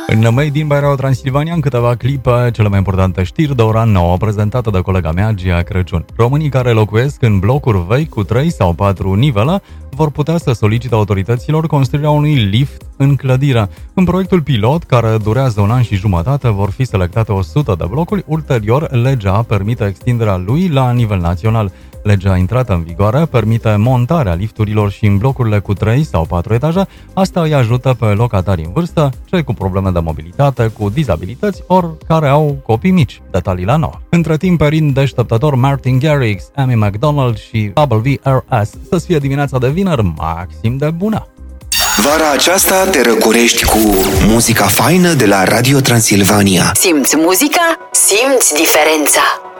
În Made in by Radio Transilvania, în câteva clipe, cele mai importante știri de ora 9, prezentată de colega mea, Gia Crăciun. Românii care locuiesc în blocuri vechi cu 3 sau 4 nivele vor putea să solicite autorităților construirea unui lift în clădire. În proiectul pilot, care durează un an și jumătate, vor fi selectate 100 de blocuri. Ulterior, legea permite extinderea lui la nivel național. Legea intrată în vigoare permite montarea lifturilor și în blocurile cu 3 sau 4 etaje. Asta îi ajută pe locatarii în vârstă, cei cu probleme de mobilitate, cu dizabilități, ori care au copii mici. Detalii la 9. Între timp, perin deșteptător Martin Garrix, Amy McDonald și WRS să fie dimineața de vineri maxim de bună. Vara aceasta te răcorești cu muzica faină de la Radio Transilvania. Simți muzica? Simți diferența!